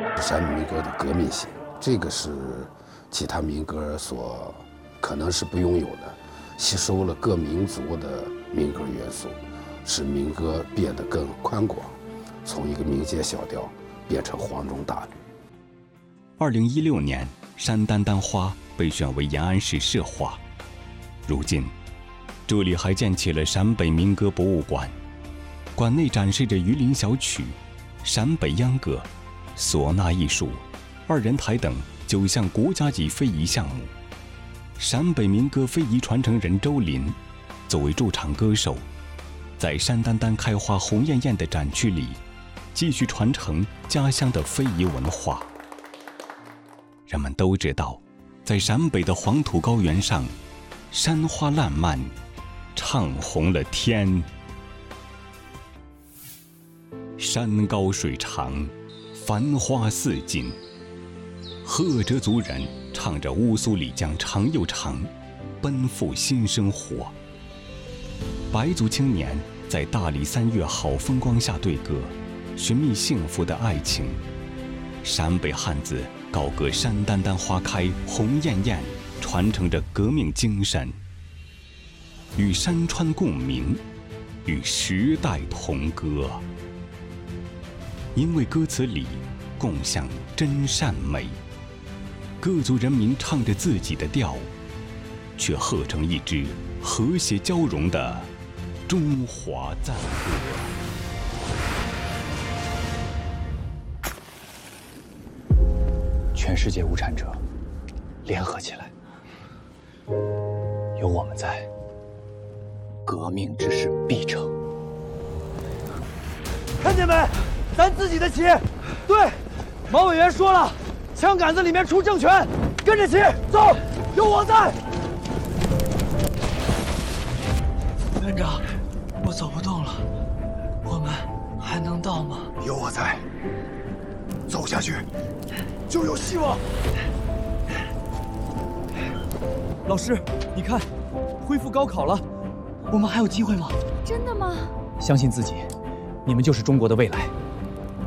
陕北民歌的革命性，这个是其他民歌可能是不拥有的，吸收了各民族的民歌元素，使民歌变得更宽广，从一个民间小调变成黄钟大吕。 2016年，山丹丹花被选为延安市市花。如今，这里还建起了陕北民歌博物馆，馆内展示着榆林小曲、陕北秧歌、唢呐艺术、二人台等9项国家级非遗项目。陕北民歌非遗传承人周林作为驻场歌手，在山丹丹开花红艳艳的展区里，继续传承家乡的非遗文化。人们都知道，在陕北的黄土高原上，山花烂漫，唱红了天。山高水长，繁花似锦。赫哲族人唱着乌苏里江长又长，奔赴新生活。白族青年在大理3月好风光下对歌，寻觅幸福的爱情。陕北汉子高歌山丹丹花开红艳艳，传承着革命精神，与山川共鸣，与时代同歌。因为歌词里共享真善美，各族人民唱着自己的调，却合成一支和谐交融的中华赞歌。 全世界无产者联合起来，有我们在，革命之势必成。 看见没？咱自己的旗。对，毛委员说了，枪杆子里面出政权，跟着旗走，有我在。 院长，我走不动了，我们还能到吗？ 有我在，走下去就有希望。 老师，你看，恢复高考了， 我们还有机会吗？ 真的吗？ 相信自己，你们就是中国的未来。